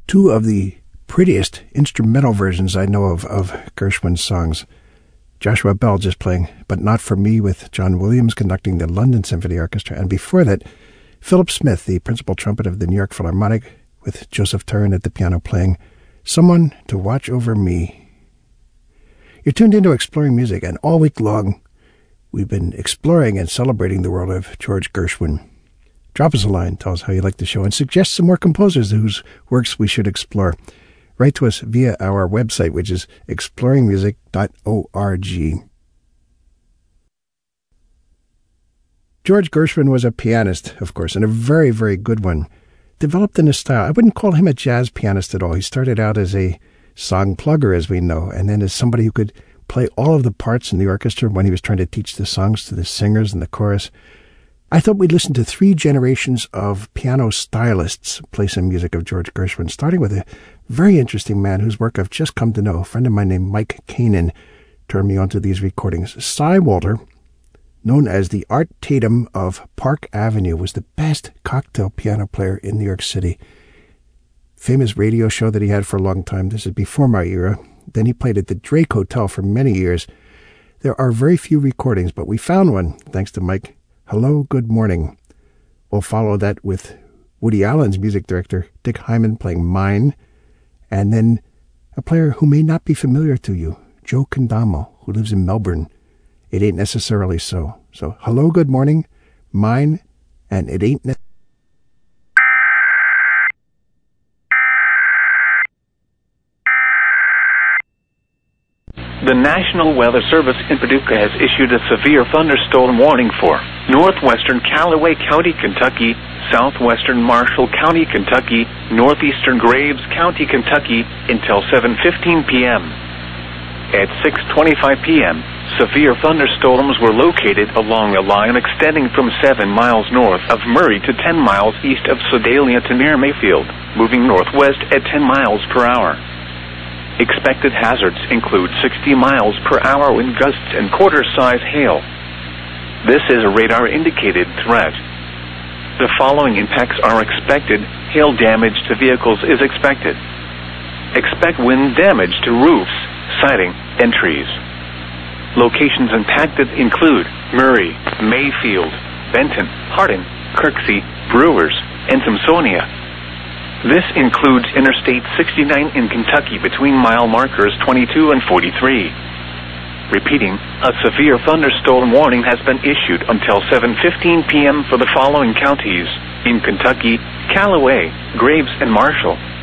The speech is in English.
two of the prettiest instrumental versions I know of Gershwin's songs. Joshua Bell just playing But Not For Me with John Williams conducting the London Symphony Orchestra. And before that, Philip Smith, the principal trumpet of the New York Philharmonic, with Joseph Turin at the piano playing Someone to Watch Over Me. You're tuned into Exploring Music, and all week long we've been exploring and celebrating the world of George Gershwin. Drop us a line, tell us how you like the show, and suggest some more composers whose works we should explore. Write to us via our website, which is exploringmusic.org. George Gershwin was a pianist, of course, and a very, very good one. Developed in a style, I wouldn't call him a jazz pianist at all. He started out as a song plugger, as we know, and then as somebody who could play all of the parts in the orchestra when he was trying to teach the songs to the singers and the chorus. I thought we'd listen to three generations of piano stylists play some music of George Gershwin, starting with a very interesting man whose work I've just come to know. A friend of mine named Mike Kanan turned me onto these recordings. Cy Walter, known as the Art Tatum of Park Avenue, was the best cocktail piano player in New York City. Famous radio show that he had for a long time. This is before my era. Then he played at the Drake Hotel for many years. There are very few recordings, but we found one, thanks to Mike. Hello, Good Morning. We'll follow that with Woody Allen's music director, Dick Hyman, playing Mine, and then a player who may not be familiar to you, Joe Kendamo, who lives in Melbourne. It Ain't Necessarily So. So, Hello, Good Morning, Mine, and It Ain't Necessarily. The National Weather Service in Paducah has issued a severe thunderstorm warning for northwestern Callaway County, Kentucky, southwestern Marshall County, Kentucky, northeastern Graves County, Kentucky, until 7:15 p.m. At 6:25 p.m., severe thunderstorms were located along a line extending from 7 miles north of Murray to 10 miles east of Sedalia to near Mayfield, moving northwest at 10 miles per hour. Expected hazards include 60 miles per hour wind gusts and quarter-size hail. This is a radar-indicated threat. The following impacts are expected. Hail damage to vehicles is expected. Expect wind damage to roofs, siding, and trees. Locations impacted include Murray, Mayfield, Benton, Hardin, Kirksey, Brewers, and Thompsonia. This includes Interstate 69 in Kentucky between mile markers 22 and 43. Repeating, a severe thunderstorm warning has been issued until 7:15 p.m. for the following counties: in Kentucky, Callaway, Graves, and Marshall.